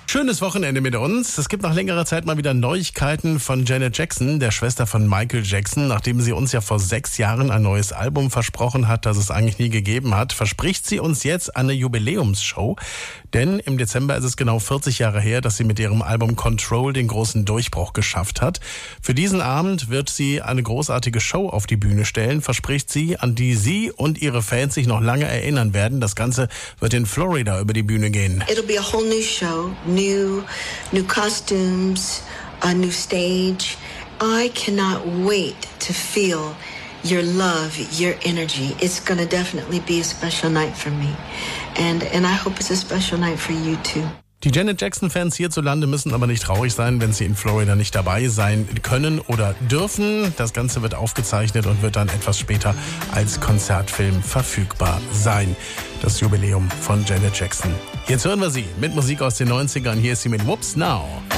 Schönes Wochenende mit uns. Es gibt nach längerer Zeit mal wieder Neuigkeiten von Janet Jackson, der Schwester von Michael Jackson. Nachdem sie uns ja vor 6 Jahren ein neues Album versprochen hat, das es eigentlich nie gegeben hat, verspricht sie uns jetzt eine Jubiläumsshow. Denn im Dezember ist es genau 40 Jahre her, dass sie mit ihrem Album Control den großen Durchbruch geschafft hat. Für diesen Abend wird sie eine großartige Show auf die Bühne stellen, verspricht sie, an die sie und ihre Fans sich noch lange erinnern werden. Das Ganze wird in Florida über die Bühne gehen. It'll be a whole new show, new costumes, a new stage. I cannot wait to feel your love, your energy. It's going to definitely be a special night for me. And I hope it's a special night for you too. Die Janet Jackson-Fans hierzulande müssen aber nicht traurig sein, wenn sie in Florida nicht dabei sein können oder dürfen. Das Ganze wird aufgezeichnet und wird dann etwas später als Konzertfilm verfügbar sein. Das Jubiläum von Janet Jackson. Jetzt hören wir sie mit Musik aus den 90ern. Hier ist sie mit Whoops Now.